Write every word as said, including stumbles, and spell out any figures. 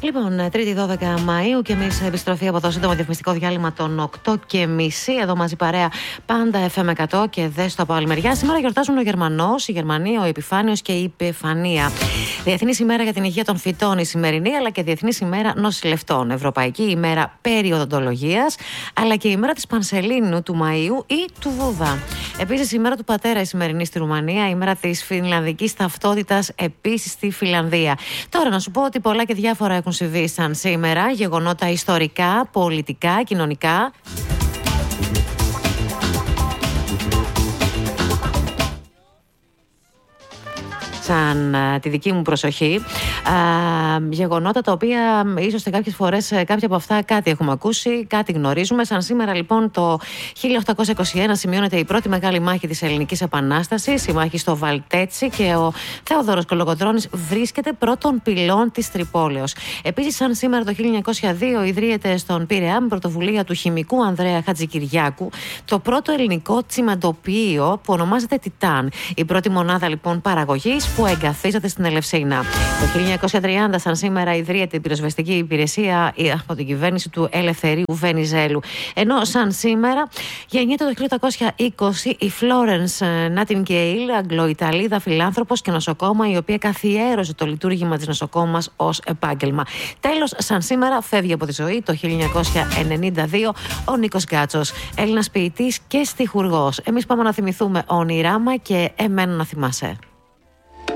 Λοιπόν, Τρίτη δώδεκα Μαΐου και εμείς επιστροφή από το σύντομο διαφημιστικό διάλειμμα των οκτώ και μισή. Εδώ μαζί παρέα πάντα εφ εμ εκατό και δες το από άλλη μεριά. Σήμερα γιορτάζουν ο Γερμανός, η Γερμανία, ο Επιφάνιος και η Υπεφανία. Διεθνής ημέρα για την υγεία των φυτών η σημερινή, αλλά και Διεθνής ημέρα νοσηλευτών. Ευρωπαϊκή ημέρα περιοδοντολογίας, αλλά και η ημέρα της Πανσελίνου του Μαΐου ή του Βούδα. Επίσης, η ημέρα του πατέρα η σημερινή στη Ρουμανία, η ημέρα της φινλανδικής ταυτότητας επίσης στη Φιλανδία. Τώρα να σου πω ότι πολλά και διάφορα έχουν συμβεί σαν σήμερα, γεγονότα ιστορικά, πολιτικά, κοινωνικά. Σαν α, τη δική μου προσοχή, α, γεγονότα τα οποία ίσως σε κάποιες φορές κάποια από αυτά κάτι έχουμε ακούσει, κάτι γνωρίζουμε. Σαν σήμερα λοιπόν το χίλια οκτακόσια είκοσι ένα σημειώνεται η πρώτη μεγάλη μάχη της Ελληνικής Επανάστασης, η μάχη στο Βαλτέτσι, και ο Θεόδωρος Κολοκοτρώνης βρίσκεται πρώτον πυλών της Τρυπόλεως. Επίσης, σαν σήμερα το χίλια εννιακόσια δύο ιδρύεται στον Πειραιά με πρωτοβουλία του χημικού Ανδρέα Χατζικυριάκου το πρώτο ελληνικό τσιμαντοποιείο που ονομάζεται Τιτάν. Η πρώτη μονάδα λοιπόν παραγωγής που εγκαθίζεται στην Ελευσίνα. Το χίλια εννιακόσια τριάντα, σαν σήμερα, ιδρύεται η πυροσβεστική υπηρεσία από την κυβέρνηση του Ελευθερίου Βενιζέλου. Ενώ σαν σήμερα γεννιέται το χίλια οκτακόσια είκοσι η Φλόρενς Νάτινγκέιλ, Αγγλοϊταλίδα φιλάνθρωπος και νοσοκόμα, η οποία καθιέρωσε το λειτουργήμα της νοσοκόμας ως επάγγελμα. Τέλος, σαν σήμερα φεύγει από τη ζωή το χίλια εννιακόσια ενενήντα δύο ο Νίκος Γκάτσος, Έλληνας ποιητής και στιχουργός. Εμείς πάμε να θυμηθούμε όνειράμα και εμένα να θυμάσαι.